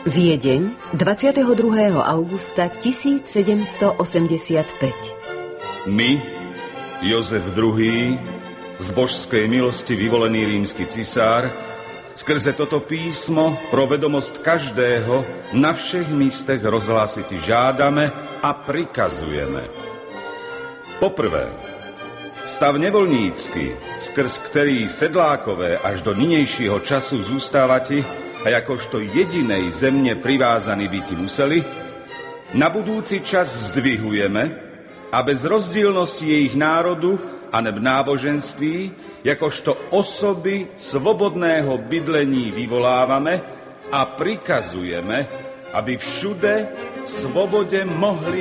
Viedeň, 22. augusta 1785. My, Jozef II., z božskej milosti vyvolený rímsky cisár, skrze toto písmo pro vedomosť každého na všech místech rozhlásiť žiadame a prikazujeme. Poprvé, stav nevoľnícky, skrz ktorý sedlákové až do ninejšieho času zústávati a jakožto jedinej zemne privázaní byti museli, na budúci čas zdvihujeme a bez rozdielnosti ich národu a neb náboženství, jakožto osoby svobodného bydlení vyvolávame a prikazujeme, aby všude v svobode mohli